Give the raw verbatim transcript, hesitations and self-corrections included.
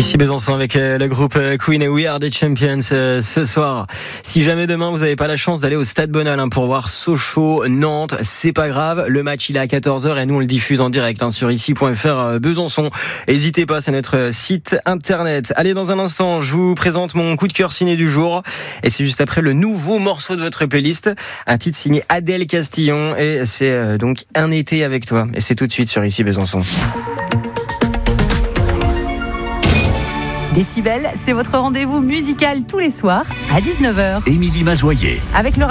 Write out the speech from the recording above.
Ici Besançon avec euh, le groupe euh, Queen et We Are the Champions euh, ce soir. Si jamais demain vous n'avez pas la chance d'aller au Stade Bonal hein, pour voir Sochaux Nantes, c'est pas grave. Le match il est à quatorze heures et nous on le diffuse en direct hein, sur ici point f r euh, Besançon. N'hésitez pas, c'est notre site internet. Allez, dans un instant, je vous présente mon coup de cœur ciné du jour et c'est juste après le nouveau morceau de votre playlist, un titre signé Adèle Castillon et c'est euh, donc Un été avec toi et c'est tout de suite sur ici Besançon. Décibel, c'est votre rendez-vous musical tous les soirs à dix-neuf heures. Émilie Mazoyer. Avec le